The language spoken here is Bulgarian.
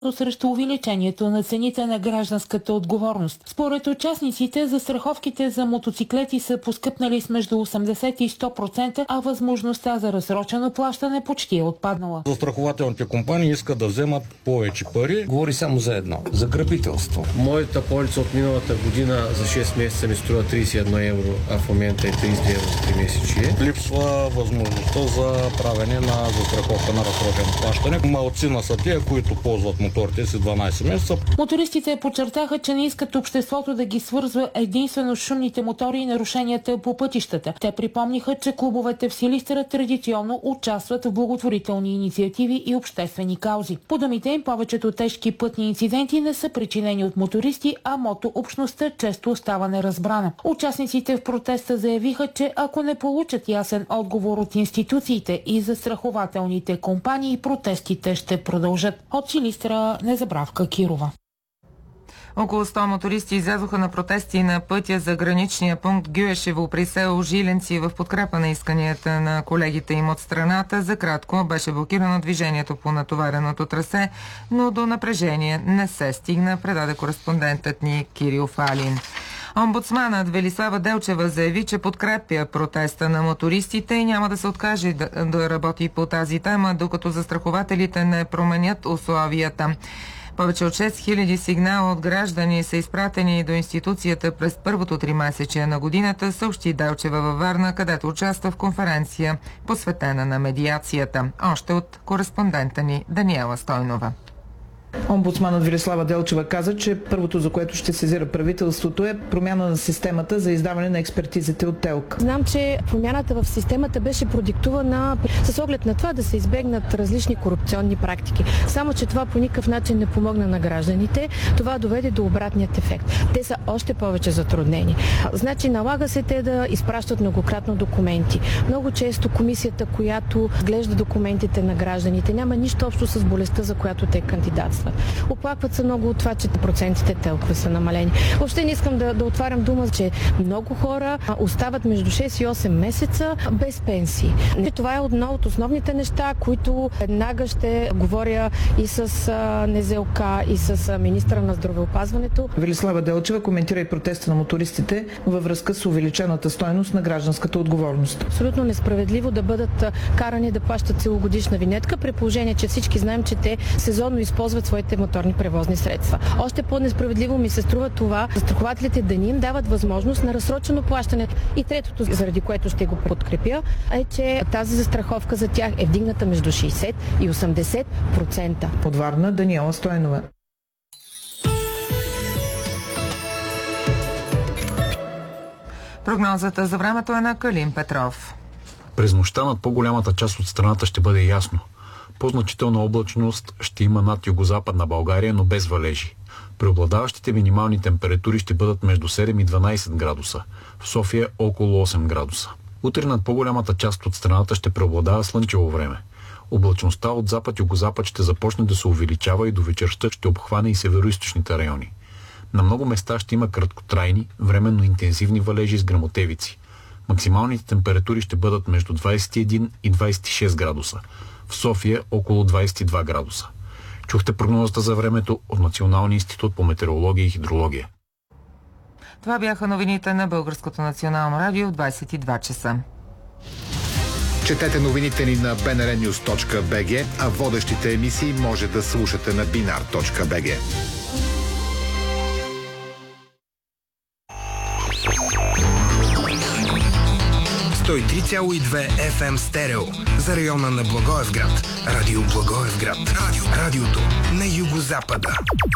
срещу увеличението на цените на гражданската отговорност. Според участниците, застраховките за мотоциклети са поскъпнали с между 80 и 100%, а възможността за разсрочено плащане почти е отпаднала. Застрахователните компании искат да вземат повече пари. Говори само за едно – за грабителство. Моята полица от миналата година за 6 месеца ми струва 31 евро, а в момента е 30 евро за 3 месечие. Липсва възможността за правене на застраховка на разсрочено плащане. Малцина са тия, които ползват моторите си 12 месеца. Мотористите подчертаха, че не искат обществото да ги свързва единствено с шумните мотори и нарушенията по пътищата. Те припомниха, че клубовете в Силистра традиционно участват в благотворителни инициативи и обществени каузи. По думите им, повечето тежки пътни инциденти не са причинени от мотористи, а мотообщността често остава неразбрана. Участниците в протеста заявиха, че ако не получат ясен отговор от институциите и застрахователните компании, протестите ще продължат. От Силистра, Незабравка Кирова. Около 100 мотористи излязоха на протести на пътя за граничния пункт Гюешево при село Жиленци в подкрепа на исканията на колегите им от страната. За кратко беше блокирано движението по натовареното трасе, но до напрежение не се стигна, предаде кореспондентът ни Кирил Фалин. Омбудсманът Велислава Делчева заяви, че подкрепя протеста на мотористите и няма да се откаже да работи по тази тема, докато застрахователите не променят условията. Повече от 6000 сигнала от граждани са изпратени до институцията през първото 3-месечие на годината, съобщи Делчева във Варна, където участва в конференция, посветена на медиацията. Още от кореспондента ни Даниела Стойнова. Омбудсманът Велислава Делчева каза, че първото, за което ще сезира правителството, е промяна на системата за издаване на експертизите от ТЕЛК. Знам, че промяната в системата беше продиктувана с оглед на това да се избегнат различни корупционни практики. Само че това по никакъв начин не помогна на гражданите. Това доведе до обратният ефект. Те са още повече затруднени. Значи налага се те да изпращат многократно документи. Много често комисията, която глежда документите на гражданите, няма нищо общо с болестта, за която те кандидатстват. Оплакват се много от това, че процентите ТЕЛК са намалени. Въобще не искам да отварям дума, че много хора остават между 6 и 8 месеца без пенсии. Това е едно от основните неща, които веднага ще говоря и с НЗОК, и с министъра на здравеопазването. Велислава Делчева коментира и протеста на мотористите във връзка с увеличената стойност на гражданската отговорност. Абсолютно несправедливо да бъдат карани да плащат целогодишна винетка, при положение, че всички знаем, че те сезонно използват своите моторни превозни средства. Още по-несправедливо ми се струва това застрахователите да ни им дават възможност на разсрочено плащане. И третото, заради което ще го подкрепя, е, че тази застраховка за тях е вдигната между 60 и 80%. От Варна, Даниела Стойнова. Прогнозата за времето е на Калин Петров. През нощта над по-голямата част от страната ще бъде ясно. По-значителна облачност ще има над югозападна България, но без валежи. Преобладаващите минимални температури ще бъдат между 7 и 12 градуса. В София около 8 градуса. Утре над по-голямата част от страната ще преобладава слънчево време. Облачността от запад-югозапад ще започне да се увеличава и до вечерта ще обхване и североизточните райони. На много места ще има краткотрайни, временно интензивни валежи с гръмотевици. Максималните температури ще бъдат между 21 и 26 градуса. В София около 22 градуса. Чухте прогнозата за времето от Националния институт по метеорология и хидрология. Това бяха новините на Българското национално радио в 22 часа. Четете новините ни на bnrnews.bg, а водещите емисии може да слушате на binar.bg. Той 3,2 FM стерео за района на Благоевград. Радио Благоевград. Радиото на югозапада.